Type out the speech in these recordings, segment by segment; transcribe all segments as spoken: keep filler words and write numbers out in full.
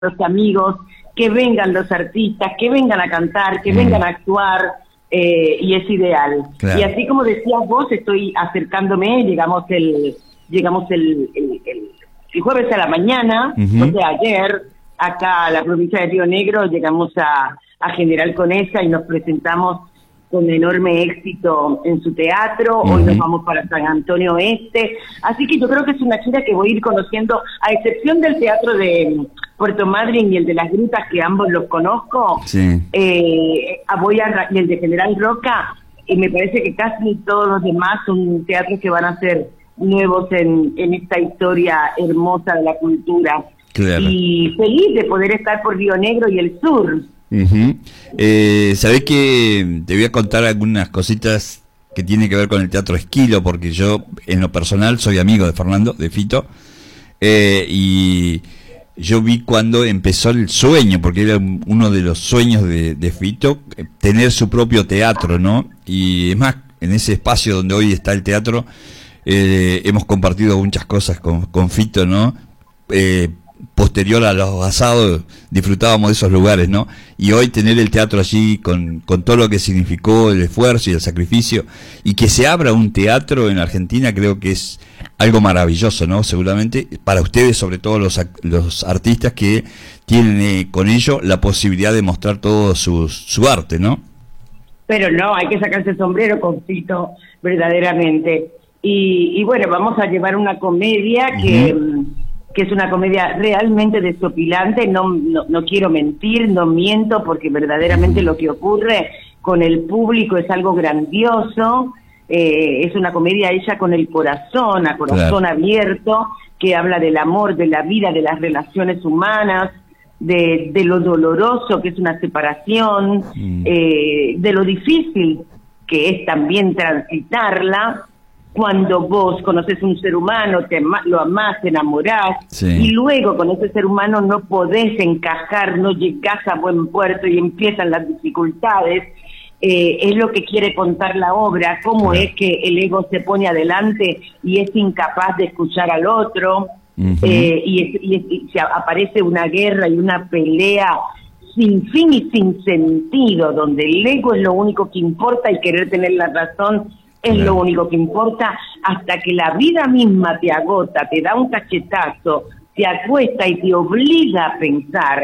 los amigos, que vengan los artistas, que vengan a cantar, que mm. vengan a actuar, eh, y es ideal. Claro. Y así como decías vos, estoy acercándome, llegamos el llegamos el, el, el, el jueves a la mañana, uh-huh. o sea, ayer, acá a la provincia de Río Negro, llegamos a, a General Conesa y nos presentamos con enorme éxito en su teatro. Uh-huh. Hoy nos vamos para San Antonio Oeste, así que yo creo que es una gira que voy a ir conociendo, a excepción del teatro de Puerto Madryn y el de Las Grutas, que ambos los conozco, sí. eh, voy a, y el de General Roca, y me parece que casi todos los demás son teatros que van a ser nuevos en, en esta historia hermosa de la cultura. Claro. Y feliz de poder estar por Río Negro y el sur. Uh-huh. eh, Sabés que te voy a contar algunas cositas que tienen que ver con el Teatro Esquilo, porque yo en lo personal soy amigo de Fernando, de Fito, eh, y yo vi cuando empezó el sueño, porque era uno de los sueños de, de Fito, tener su propio teatro, ¿no? Y es más, en ese espacio donde hoy está el teatro, eh, hemos compartido muchas cosas con, con Fito, ¿no? Eh, posterior a los asados disfrutábamos de esos lugares, ¿no? Y hoy tener el teatro allí con, con todo lo que significó el esfuerzo y el sacrificio, y que se abra un teatro en Argentina, creo que es algo maravilloso, ¿no? Seguramente para ustedes, sobre todo los, los artistas que tienen eh, con ello la posibilidad de mostrar todo su, su arte, ¿no? Pero no, hay que sacarse el sombrero con Fito, verdaderamente. Y, y bueno, vamos a llevar una comedia que... Uh-huh. que es una comedia realmente desopilante, no, no, no quiero mentir, no miento, porque verdaderamente lo que ocurre con el público es algo grandioso, eh, es una comedia hecha con el corazón, a corazón claro. abierto, que habla del amor, de la vida, de las relaciones humanas, de, de lo doloroso que es una separación, mm. eh, de lo difícil que es también transitarla. Cuando vos conoces un ser humano, te ama, lo amás, te enamorás, sí. y luego con ese ser humano no podés encajar, no llegás a buen puerto y empiezan las dificultades, eh, es lo que quiere contar la obra, cómo claro. es que el ego se pone adelante y es incapaz de escuchar al otro, uh-huh. eh, y, es, y, es, y se aparece una guerra y una pelea sin fin y sin sentido, donde el ego es lo único que importa y querer tener la razón es claro. lo único que importa, hasta que la vida misma te agota, te da un cachetazo, te acuesta y te obliga a pensar,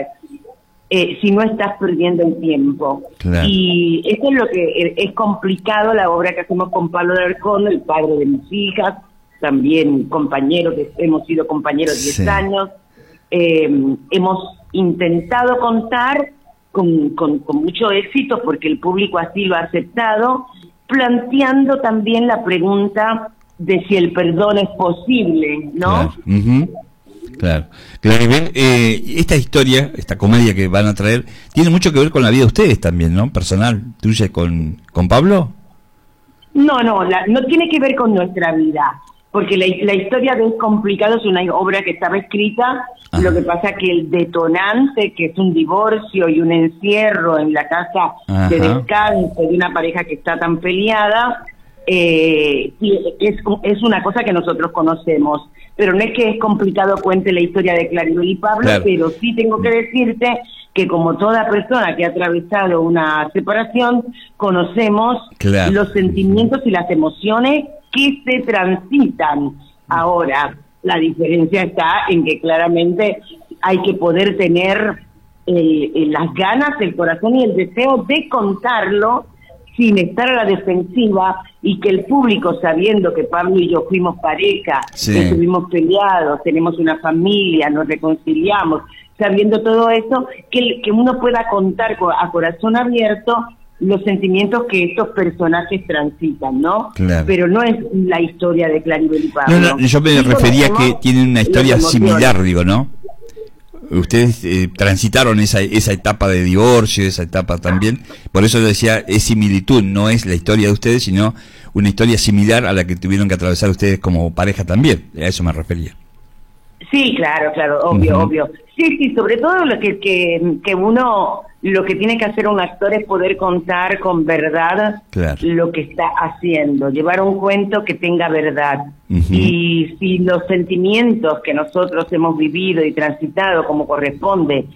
eh, si no estás perdiendo el tiempo. Claro. Y eso es lo que es complicado, la obra que hacemos con Pablo Alarcón, el padre de mis hijas, también compañeros, que hemos sido compañeros diez sí. años. Eh, hemos intentado contar con, con, con mucho éxito, porque el público así lo ha aceptado, planteando también la pregunta de si el perdón es posible, ¿no? Claro, uh-huh. claro. claro eh, esta historia, esta comedia que van a traer, tiene mucho que ver con la vida de ustedes también, ¿no? Personal, tuya con, con Pablo. No, no, la, no tiene que ver con nuestra vida, porque la, la historia de Es Complicado es una obra que estaba escrita, ajá. lo que pasa que el detonante, que es un divorcio y un encierro en la casa ajá. de descanso de una pareja que está tan peleada, eh, es, es una cosa que nosotros conocemos, pero no es que Es Complicado cuente la historia de Claribel y Pablo, claro. pero sí tengo que decirte que como toda persona que ha atravesado una separación, conocemos claro. los sentimientos y las emociones que se transitan. Ahora, la diferencia está en que claramente hay que poder tener eh, eh, las ganas, el corazón y el deseo de contarlo sin estar a la defensiva, y que el público, sabiendo que Pablo y yo fuimos pareja, sí. que estuvimos peleados, tenemos una familia, nos reconciliamos, sabiendo todo eso, que, que uno pueda contar a corazón abierto los sentimientos que estos personajes transitan, ¿no? Claro. Pero no es la historia de Claribel y Pablo. No, no, yo me sí, refería a que tienen una historia similar, digo, ¿no? Ustedes eh, transitaron esa esa etapa de divorcio, esa etapa también, por eso yo decía, es similitud, no es la historia de ustedes, sino una historia similar a la que tuvieron que atravesar ustedes como pareja también, a eso me refería. Sí, claro, claro, obvio, uh-huh. obvio. Sí, sí, sobre todo lo que, que, que uno lo que tiene que hacer un actor es poder contar con verdad claro. lo que está haciendo, llevar un cuento que tenga verdad. Uh-huh. Y si los sentimientos que nosotros hemos vivido y transitado como corresponde